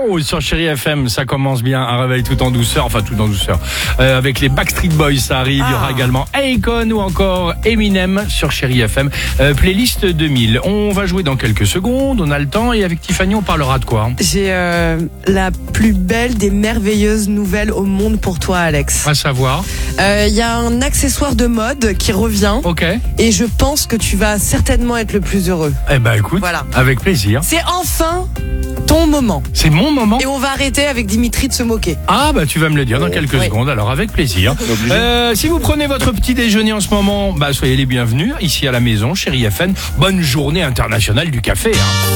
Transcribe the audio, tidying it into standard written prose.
Wow, sur Chérie FM, ça commence bien, un réveil tout en douceur, enfin tout en douceur. Avec les Backstreet Boys, ça arrive. Il y aura également Akon ou encore Eminem sur Chérie FM. Playlist 2000. On va jouer dans quelques secondes, on a le temps, et avec Tiffany, on parlera de quoi? J'ai la plus belle des merveilleuses nouvelles au monde pour toi, Alex. À savoir. Il y a un accessoire de mode qui revient. Ok. Et je pense que tu vas certainement être le plus heureux. Eh ben écoute, Voilà. avec plaisir. C'est enfin ton moment. C'est mon moment. Et on va arrêter avec Dimitri de se moquer. Ah bah tu vas me le dire dans quelques secondes, alors avec plaisir. Si vous prenez votre petit déjeuner en ce moment, bah soyez les bienvenus ici à la maison, Chérie FM. Bonne journée internationale du café.